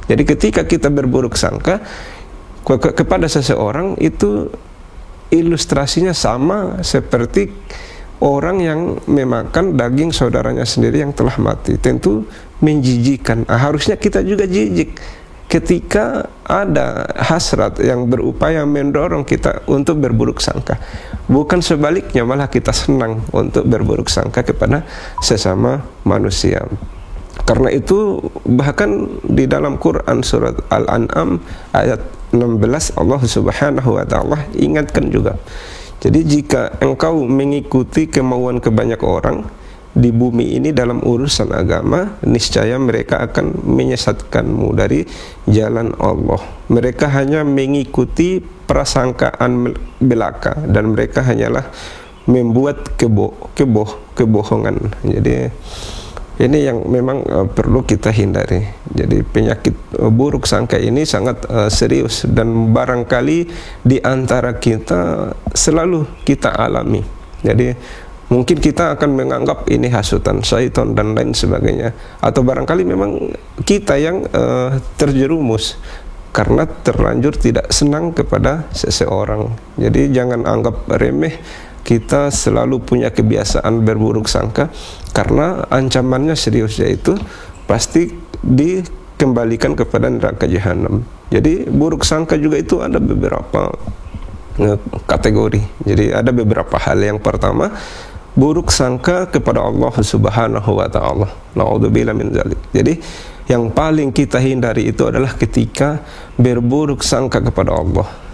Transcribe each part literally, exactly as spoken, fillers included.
Jadi ketika kita berburuk sangka ke kepada seseorang, itu ilustrasinya sama seperti orang yang memakan daging saudaranya sendiri yang telah mati. Tentu menjijikan. Nah, harusnya kita juga jijik ketika ada hasrat yang berupaya mendorong kita untuk berburuk sangka. Bukan sebaliknya, malah kita senang untuk berburuk sangka kepada sesama manusia. Karena itu bahkan di dalam Quran surat Al-An'am ayat enam belas, Allah Subhanahu wa taala ingatkan juga. Jadi jika engkau mengikuti kemauan kebanyak orang di bumi ini dalam urusan agama, niscaya mereka akan menyesatkanmu dari jalan Allah. Mereka hanya mengikuti prasangkaan belaka dan mereka hanyalah membuat kebo keboh kebohongan. Jadi ini yang memang uh, perlu kita hindari. Jadi penyakit uh, buruk sangka ini sangat uh, serius dan barangkali di antara kita selalu kita alami. Jadi mungkin kita akan menganggap ini hasutan syaitan dan lain sebagainya, atau barangkali memang kita yang uh, terjerumus karena terlanjur tidak senang kepada seseorang. Jadi jangan anggap remeh kita selalu punya kebiasaan berburuk sangka, karena ancamannya serius, yaitu pasti dikembalikan kepada neraka jahanam. Jadi buruk sangka juga itu ada beberapa kategori. Jadi ada beberapa hal. Yang pertama, buruk sangka kepada Allah Subhanahu wa taala. Na'udzubillah min dzalik. Jadi yang paling kita hindari itu adalah ketika berburuk sangka kepada Allah.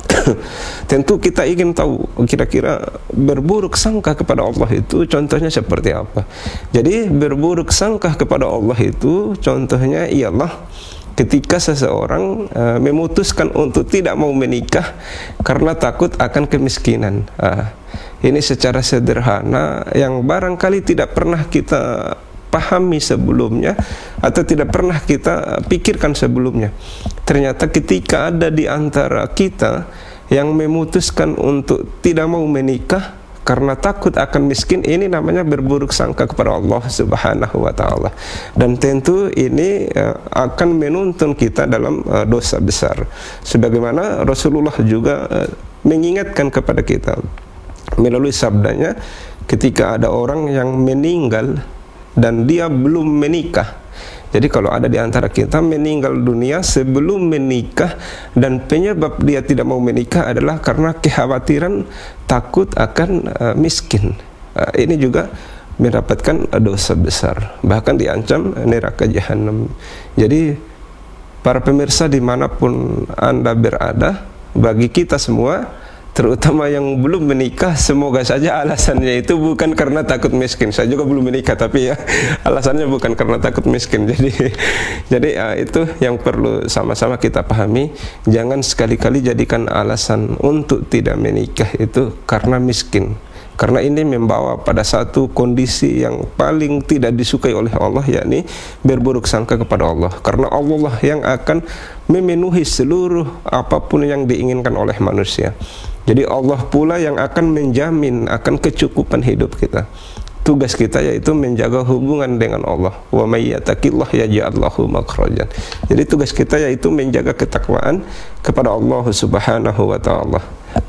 Tentu kita ingin tahu kira-kira berburuk sangka kepada Allah itu contohnya seperti apa. Jadi berburuk sangka kepada Allah itu contohnya ialah ketika seseorang uh, memutuskan untuk tidak mau menikah karena takut akan kemiskinan. uh, Ini secara sederhana yang barangkali tidak pernah kita pahami sebelumnya atau tidak pernah kita pikirkan sebelumnya. Ternyata ketika ada di antara kita yang memutuskan untuk tidak mau menikah karena takut akan miskin, ini namanya berburuk sangka kepada Allah Subhanahu wa taala. Dan tentu ini uh, akan menuntun kita dalam uh, dosa besar. Sebagaimana Rasulullah juga uh, mengingatkan kepada kita melalui sabdanya, ketika ada orang yang meninggal dan dia belum menikah. Jadi kalau ada di antara kita meninggal dunia sebelum menikah dan penyebab dia tidak mau menikah adalah karena kekhawatiran takut akan uh, miskin, uh, ini juga mendapatkan uh, dosa besar, bahkan diancam neraka jahanam. Jadi para pemirsa dimanapun Anda berada, bagi kita semua, terutama yang belum menikah, semoga saja alasannya itu bukan karena takut miskin. Saya juga belum menikah, tapi ya alasannya bukan karena takut miskin. Jadi, jadi uh, itu yang perlu sama-sama kita pahami. Jangan sekali-kali jadikan alasan untuk tidak menikah itu karena miskin. Karena ini membawa pada satu kondisi yang paling tidak disukai oleh Allah, yakni berburuk sangka kepada Allah. Karena Allah lah yang akan memenuhi seluruh apapun yang diinginkan oleh manusia. Jadi Allah pula yang akan menjamin akan kecukupan hidup kita. Tugas kita yaitu menjaga hubungan dengan Allah. Wa may yattaqillah yaj'al lahu makhrajan. Jadi tugas kita yaitu menjaga ketakwaan kepada Allah Subhanahu wa taala.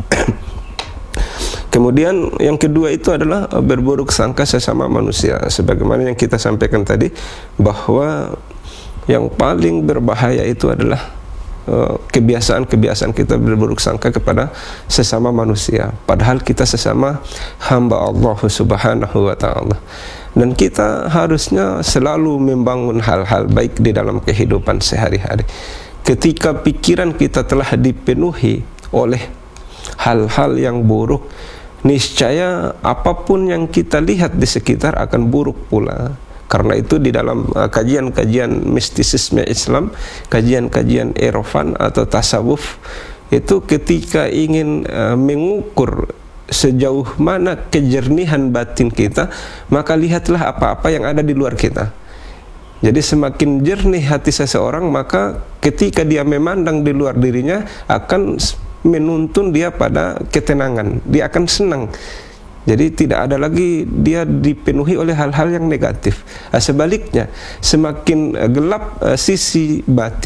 Kemudian yang kedua itu adalah berburuk sangka sesama manusia. Sebagaimana yang kita sampaikan tadi, bahwa yang paling berbahaya itu adalah kebiasaan-kebiasaan kita berburuk sangka kepada sesama manusia, padahal kita sesama hamba Allah Subhanahu wa taala. Dan kita harusnya selalu membangun hal-hal baik di dalam kehidupan sehari-hari. Ketika pikiran kita telah dipenuhi oleh hal-hal yang buruk, niscaya apapun yang kita lihat di sekitar akan buruk pula. Karena itu di dalam kajian-kajian uh, mistisisme Islam, kajian-kajian irfan atau tasawuf, itu ketika ingin uh, mengukur sejauh mana kejernihan batin kita, maka lihatlah apa-apa yang ada di luar kita. Jadi semakin jernih hati seseorang, maka ketika dia memandang di luar dirinya akan menuntun dia pada ketenangan, dia akan senang. Jadi tidak ada lagi dia dipenuhi oleh hal-hal yang negatif. Sebaliknya, semakin gelap sisi batin